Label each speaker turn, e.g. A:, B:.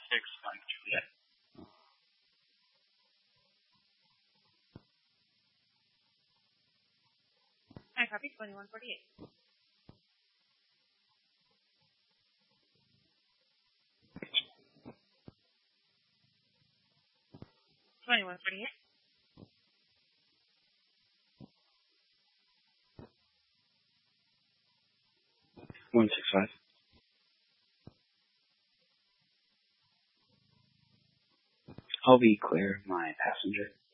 A: Mike Juliet.
B: I copy 2148. 2148.
A: 165. I'll be clear, my passenger.